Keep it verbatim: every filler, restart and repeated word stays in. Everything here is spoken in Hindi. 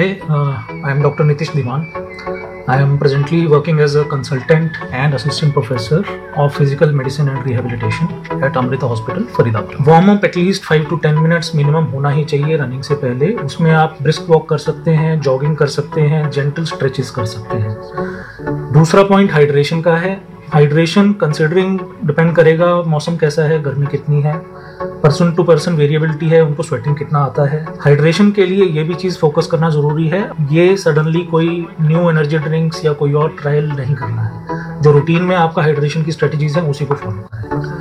Hi, uh, I am Doctor Nitish Diwan. I am presently working as a consultant and assistant professor of physical medicine and rehabilitation at Amrita Hospital, Faridabad. Warm up at least five to ten minutes minimum होना ही चाहिए रनिंग से पहले. उसमें आप ब्रिस्क वॉक कर सकते हैं, जॉगिंग कर सकते हैं, जेंटल स्ट्रेचेस कर सकते हैं. दूसरा पॉइंट हाइड्रेशन का है. हाइड्रेशन कंसिडरिंग डिपेंड करेगा मौसम कैसा है, गर्मी कितनी है, पर्सन टू पर्सन वेरिएबिलिटी है, उनको स्वेटिंग कितना आता है. हाइड्रेशन के लिए ये भी चीज़ फोकस करना ज़रूरी है. ये सडनली कोई न्यू एनर्जी ड्रिंक्स या कोई और ट्रायल नहीं करना है. जो रूटीन में आपका हाइड्रेशन की स्ट्रेटजीज है उसी को फॉलो करें.